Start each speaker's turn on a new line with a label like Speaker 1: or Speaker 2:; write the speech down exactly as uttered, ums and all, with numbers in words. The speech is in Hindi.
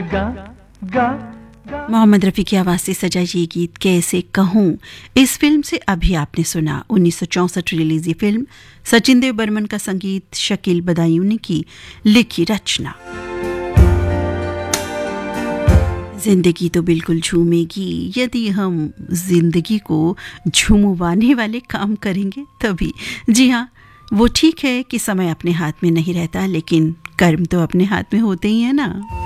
Speaker 1: गा गा
Speaker 2: मोहम्मद रफ़ी की आवाज़ से सजा ये गीत कैसे कहूँ इस फिल्म से अभी आपने सुना। उन्नीस सौ चौंसठ रिलीज ये फिल्म सचिन देव बर्मन का संगीत, शकील बदायूनी की लिखी रचना। जिंदगी तो बिल्कुल झूमेगी यदि हम जिंदगी को झूमवाने वाले काम करेंगे तभी। जी हाँ, वो ठीक है कि समय अपने हाथ में नहीं रहता, लेकिन कर्म तो अपने हाथ में होते ही है ना।